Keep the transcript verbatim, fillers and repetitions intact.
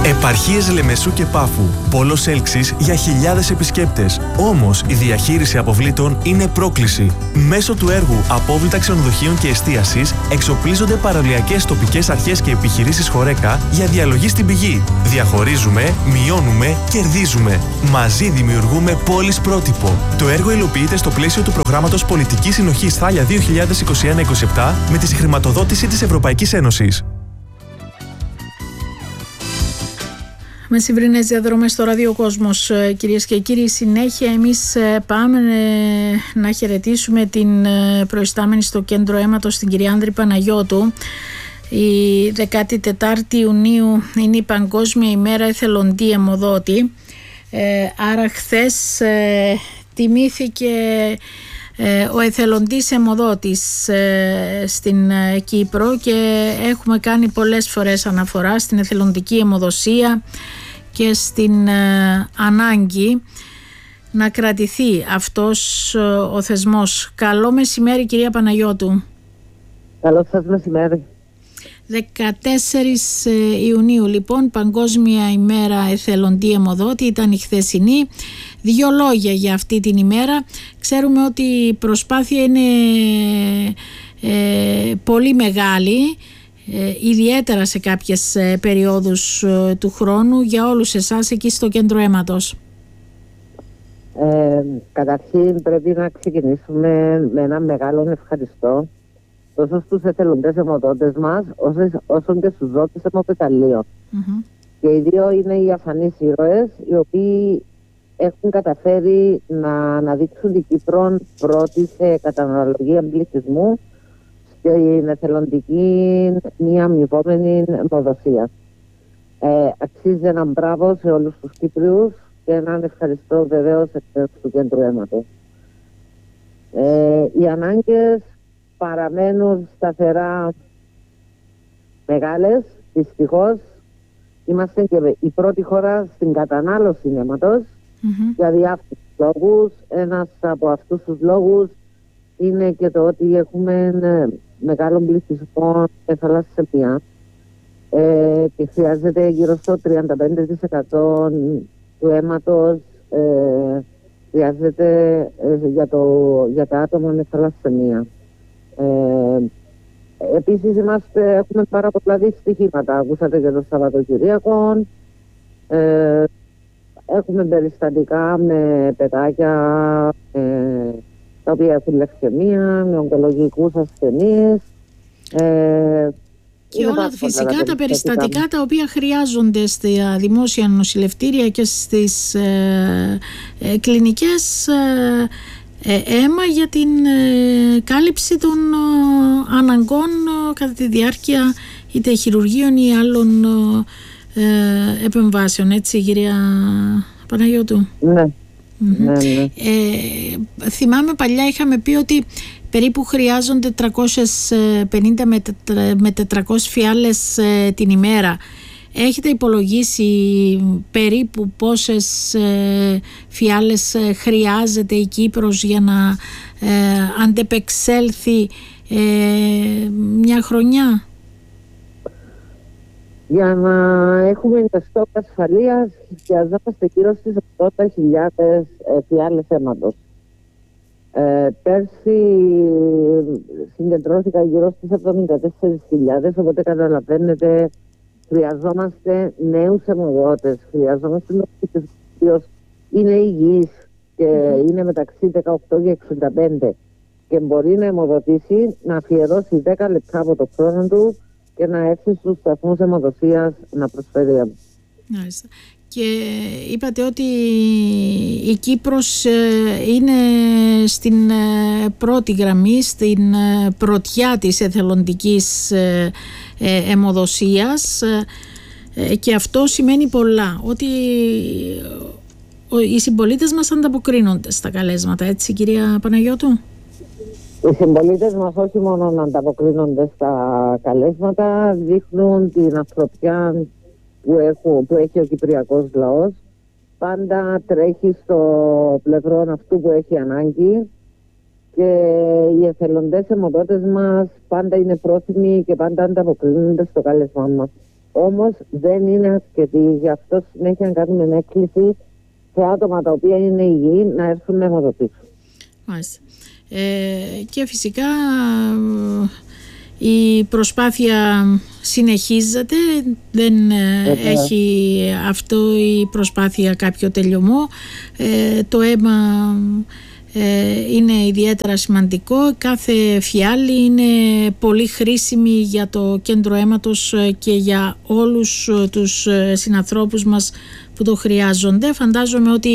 Επαρχίες Λεμεσού και Πάφου. Πόλος έλξης για χιλιάδες επισκέπτες. Όμως η διαχείριση αποβλήτων είναι πρόκληση. Μέσω του έργου Απόβλητα Ξενοδοχείων και Εστίασης εξοπλίζονται παραλιακές τοπικές αρχές και επιχειρήσεις Χορέκα για διαλογή στην πηγή. Διαχωρίζουμε, μειώνουμε, κερδίζουμε. Μαζί δημιουργούμε πόλεις πρότυπο. Το έργο υλοποιείται στο πλαίσιο του προγράμματος Πολιτικής Συνοχής Θάλια δύο χιλιάδες είκοσι ένα είκοσι επτά με τη συγχρηματοδότηση της Ευρωπαϊκής Ένωσης. Μεσημβρινές διαδρομές στο Ραδιοκόσμος, κυρίες και κύριοι. Συνέχεια εμείς πάμε να χαιρετήσουμε την προϊστάμενη στο Κέντρο Αίματος, την κυρία Άνδρη Παναγιώτου. Η δεκάτη τετάρτη Ιουνίου είναι η Παγκόσμια ημέρα εθελοντή αιμοδότη. Ε, άρα χθες ε, τιμήθηκε ε, ο εθελοντής αιμοδότης ε, στην ε, Κύπρο και έχουμε κάνει πολλές φορές αναφορά στην εθελοντική αιμοδοσία και στην ε, ανάγκη να κρατηθεί αυτός ε, ο θεσμός. Καλό μεσημέρι, κυρία Παναγιώτου. Καλό σας μεσημέρι. δεκατέσσερις Ιουνίου λοιπόν, Παγκόσμια ημέρα εθελοντή αιμοδότη, ήταν η χθεσινή. Δύο λόγια για αυτή την ημέρα. Ξέρουμε ότι η προσπάθεια είναι ε, πολύ μεγάλη, ε, ιδιαίτερα σε κάποιες ε, περιόδους ε, του χρόνου, για όλους εσάς εκεί στο Κέντρο Αίματος. Ε, καταρχήν πρέπει να ξεκινήσουμε με ένα μεγάλο ευχαριστώ τόσο στους εθελοντές αιμοδότες μας, όσο και στους δότες αιμοπεταλείων. Mm-hmm. Και οι δύο είναι οι αφανείς ήρωες, οι οποίοι έχουν καταφέρει να αναδείξουν την Κύπρο πρώτη σε καταναλογία πληθυσμού στην εθελοντική μία αμοιβόμενη αιμοδοσία. Ε, αξίζει έναν μπράβο σε όλους τους Κύπριους και έναν ευχαριστώ βεβαίως εκ μέρους του Κέντρου Αίματος. Ε, οι ανάγκες παραμένουν σταθερά μεγάλες, δυστυχώς. Είμαστε και η πρώτη χώρα στην κατανάλωση αίματος mm-hmm. για διάφορους λόγους. Ένας από αυτούς τους λόγους είναι και το ότι έχουμε μεγάλο πληθυσμό σε θαλασσεμία ε, και χρειάζεται γύρω στο τριάντα πέντε τοις εκατό του αίματος ε, χρειάζεται ε, για, το, για τα άτομα με θαλασσεμία. Ε, επίσης είμαστε, έχουμε πάρα πολλά δυστυχήματα. Ακούσατε και το Σαββατοκυριακό. Ε, έχουμε περιστατικά με παιδάκια ε, τα οποία έχουν λευκαιμία, με ογκολογικούς ασθενείς. Ε, και όλα φυσικά τα, τα περιστατικά τα οποία χρειάζονται στα δημόσια νοσηλευτήρια και στις ε, ε, κλινικές ε, Ε, αίμα για την ε, κάλυψη των ε, αναγκών ε, κατά τη διάρκεια είτε χειρουργείων ή άλλων ε, επεμβάσεων, έτσι, κυρία Παναγιώτου? Ναι. Mm-hmm. ναι, ναι. Ε, θυμάμαι παλιά είχαμε πει ότι περίπου χρειάζονται τριακόσιες πενήντα με τετρακόσιες φιάλες ε, την ημέρα. Έχετε υπολογίσει περίπου πόσες ε, φιάλες ε, χρειάζεται η Κύπρος για να ε, αντεπεξέλθει ε, μια χρονιά? Για να έχουμε τα στόκ ασφαλείας χρειαζόμαστε γύρω στις ογδόντα χιλιάδες ε, φιάλες αίματος. Ε, πέρσι συγκεντρώθηκα γύρω στις εβδομήντα τέσσερις χιλιάδες, οπότε καταλαβαίνετε χρειαζόμαστε νέους αιμοδότες, χρειαζόμαστε νοσηλευτές ο οποίος είναι υγιής και mm-hmm. είναι μεταξύ δεκαοκτώ και εξήντα πέντε και μπορεί να αιμοδοτήσει, να αφιερώσει δέκα λεπτά από το χρόνο του και να έρθει στους σταθμούς αιμοδοσίας να προσφέρει αίμα. Μάλιστα. Και είπατε ότι η Κύπρος είναι στην πρώτη γραμμή, στην πρωτιά της εθελοντικής αιμοδοσίας, και αυτό σημαίνει πολλά, ότι οι συμπολίτες μας ανταποκρίνονται στα καλέσματα, έτσι, κυρία Παναγιώτου? Οι συμπολίτες μας όχι μόνο να ανταποκρίνονται στα καλέσματα, δείχνουν την ανθρωπιά που, έχω, που έχει ο κυπριακός λαός. Πάντα τρέχει στο πλευρό αυτού που έχει ανάγκη και οι εθελοντές αιμοδότες μας πάντα είναι πρόθυμοι και πάντα ανταποκρίνονται στο κάλεσμά μας. Όμως δεν είναι αρκετή, γι' αυτό συνέχεια κάνουμε έκκληση σε άτομα τα οποία είναι υγιεί να έρθουν να αιμοδοτήσουν. Μάλιστα. Ε, και φυσικά η προσπάθεια συνεχίζεται, δεν ε, έχει αυτό η προσπάθεια κάποιο τελειωμό. Ε, το αίμα ε, είναι ιδιαίτερα σημαντικό, κάθε φιάλη είναι πολύ χρήσιμη για το κέντρο αίματος και για όλους τους συνανθρώπους μας που το χρειάζονται. Φαντάζομαι ότι